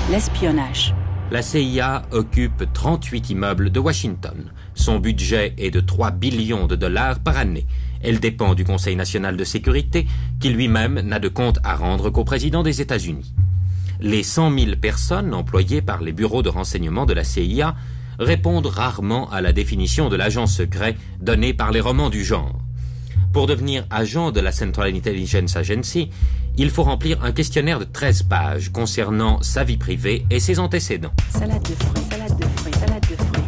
L'espionnage. La CIA occupe 38 immeubles de Washington. Son budget est de 3 billions de dollars par année. Elle dépend du Conseil national de sécurité, qui lui-même n'a de compte à rendre qu'au président des États-Unis. Les 100 000 personnes employées par les bureaux de renseignement de la CIA répondent rarement à la définition de l'agent secret donnée par les romans du genre. Pour devenir agent de la Central Intelligence Agency, il faut remplir un questionnaire de 13 pages concernant sa vie privée et ses antécédents. Salade de fruits, salade de fruits, salade de fruits.